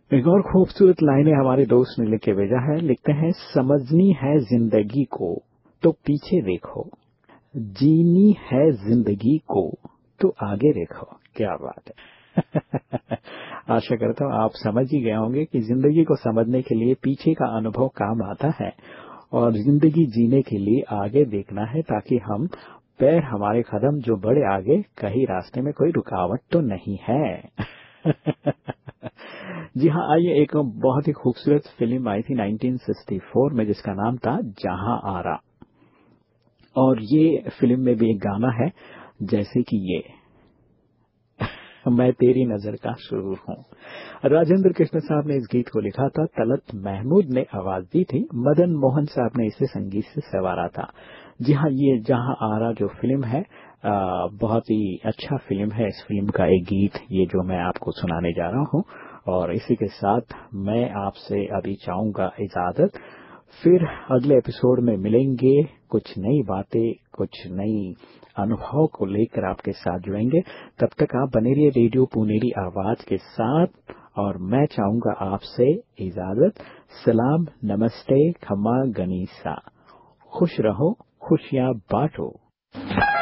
एक और खूबसूरत लाइनें हमारे दोस्त ने लिख के भेजा है। लिखते हैं, समझनी है जिंदगी को तो पीछे देखो, जीनी है जिंदगी को तो आगे देखो। क्या बात है। आशा करता हूँ आप समझ ही गए होंगे कि जिंदगी को समझने के लिए पीछे का अनुभव काम आता है और जिंदगी जीने के लिए आगे देखना है, ताकि हम पैर हमारे कदम जो बढ़े आगे, कहीं रास्ते में कोई रुकावट तो नहीं है। जी हाँ, आइए, एक बहुत ही खूबसूरत फिल्म आई थी 1964 में जिसका नाम था जहां आरा, और ये फिल्म में भी एक गाना है, जैसे कि ये मैं तेरी नजर का सुरूर हूँ। राजेंद्र कृष्ण साहब ने इस गीत को लिखा था, तलत महमूद ने आवाज दी थी, मदन मोहन साहब ने इसे संगीत से संवारा था। जी हाँ, ये जहां आरा जो फिल्म है, बहुत ही अच्छा फिल्म है। इस फिल्म का एक गीत ये जो मैं आपको सुनाने जा रहा हूँ, और इसी के साथ मैं आपसे अभी चाहूंगा इजाजत। फिर अगले एपिसोड में मिलेंगे, कुछ नई बातें, कुछ नई अनुभव को लेकर आपके साथ जुड़ेंगे। तब तक आप बने रहिए रेडियो पुनेरी आवाज के साथ, और मैं चाहूंगा आपसे इजाजत। सलाम, नमस्ते, खमा गनीसा। खुश रहो, खुशियां बांटो।